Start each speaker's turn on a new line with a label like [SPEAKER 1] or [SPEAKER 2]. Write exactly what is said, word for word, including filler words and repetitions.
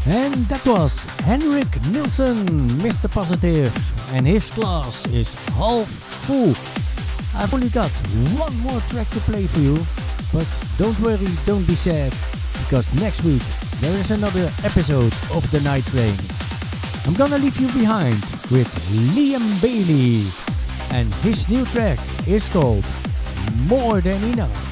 [SPEAKER 1] And that was Henrik Nilsson, Mister Positive, and his glass is half full. I've only got one more track to play for you, but don't worry, don't be sad, because next week there is another episode of The Night Train. I'm gonna leave you behind with Liam Bailey, and his new track is called More Than Enough.